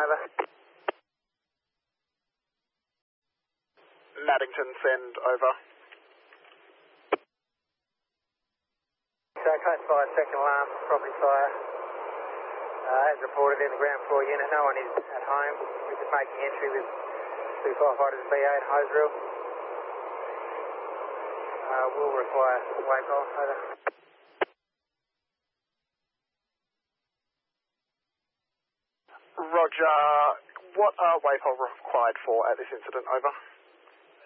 over. Maddington, send over. So code 5, second alarm, property fire. As reported in the ground floor unit, no one is at home. We're just making entry with 2 firefighters B8 hose reel. Will require wake off, over. Roger. What are wave hold required for at this incident, over?